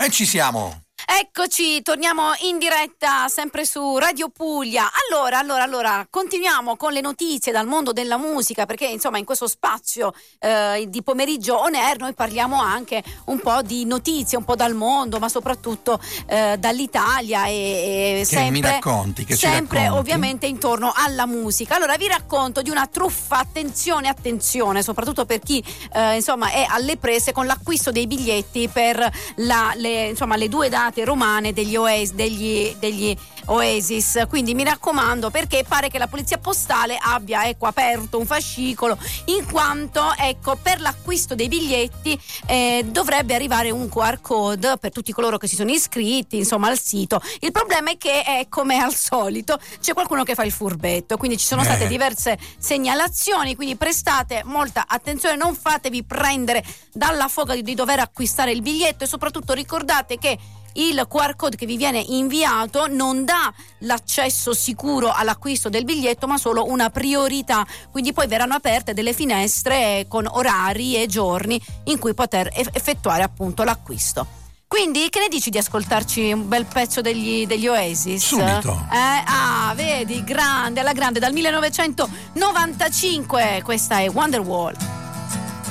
Ci siamo. Eccoci, torniamo in diretta sempre su Radio Puglia. Allora, continuiamo con le notizie dal mondo della musica, perché insomma in questo spazio di pomeriggio on air noi parliamo anche un po' di notizie, un po' dal mondo, ma soprattutto dall'Italia e che mi racconti, che sempre ci racconti? Ovviamente intorno alla musica. Allora vi racconto di una truffa, attenzione, soprattutto per chi insomma è alle prese con l'acquisto dei biglietti per le due date romane degli Oasis, quindi mi raccomando, perché pare che la polizia postale abbia aperto un fascicolo, in quanto per l'acquisto dei biglietti dovrebbe arrivare un QR code per tutti coloro che si sono iscritti al sito. Il problema è che come al solito c'è qualcuno che fa il furbetto, quindi ci sono state diverse segnalazioni, quindi prestate molta attenzione, non fatevi prendere dalla foga di dover acquistare il biglietto, e soprattutto ricordate che il QR code che vi viene inviato non dà l'accesso sicuro all'acquisto del biglietto, ma solo una priorità, quindi poi verranno aperte delle finestre con orari e giorni in cui poter effettuare appunto l'acquisto. Quindi che ne dici di ascoltarci un bel pezzo degli Oasis? Subito. Vedi, grande, alla grande, dal 1995, questa è Wonderwall.